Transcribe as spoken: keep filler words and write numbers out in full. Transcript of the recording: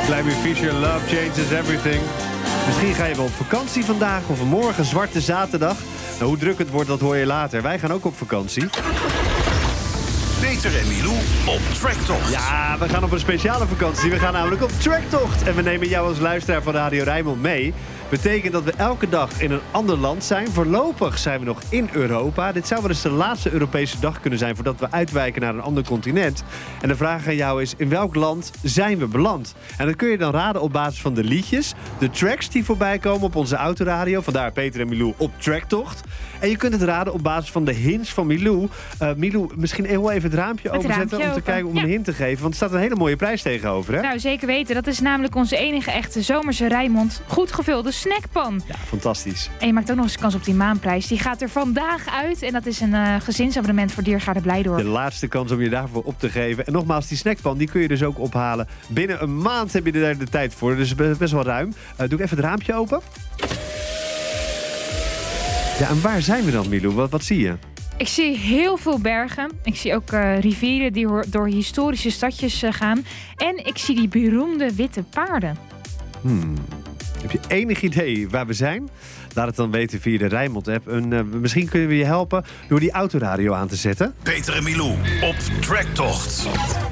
Climby Fisher, Love Changes Everything. Misschien ga je wel op vakantie vandaag of morgen, zwarte zaterdag. Nou, hoe druk het wordt, dat hoor je later. Wij gaan ook op vakantie. Peter en Milou op Tracktocht. Ja, we gaan op een speciale vakantie. We gaan namelijk op Tracktocht. En we nemen jou als luisteraar van Radio Rijnmond mee. Betekent dat we elke dag in een ander land zijn. Voorlopig zijn we nog in Europa. Dit zou wel eens de laatste Europese dag kunnen zijn voordat we uitwijken naar een ander continent. En de vraag aan jou is, in welk land zijn we beland? En dat kun je dan raden op basis van de liedjes, de tracks die voorbij komen op onze autoradio. Vandaar Peter en Milou op Tracktocht. En je kunt het raden op basis van de hints van Milou. Uh, Milou, misschien heel even het raampje Het openzetten raampje om te open. kijken om Ja. een hint te geven. Want er staat een hele mooie prijs tegenover, hè? Nou, zeker weten. Dat is namelijk onze enige echte zomerse Rijnmond goed gevulde snackpan. Ja, fantastisch. En je maakt ook nog eens kans op die maanprijs. Die gaat er vandaag uit. En dat is een uh, gezinsabonnement voor Diergaarde Blijdorp. De laatste kans om je daarvoor op te geven. En nogmaals, die snackpan die kun je dus ook ophalen. Binnen een maand heb je er de tijd voor. Dus best wel ruim. Uh, doe ik even het raampje open. Ja, en waar zijn we dan, Milou? Wat, wat zie je? Ik zie heel veel bergen. Ik zie ook uh, rivieren die hoor- door historische stadjes uh, gaan. En ik zie die beroemde witte paarden. Hmm. Heb je enig idee waar we zijn? Laat het dan weten via de Rijnmond-app. En, uh, misschien kunnen we je helpen door die autoradio aan te zetten. Peter en Milou op Tracktocht.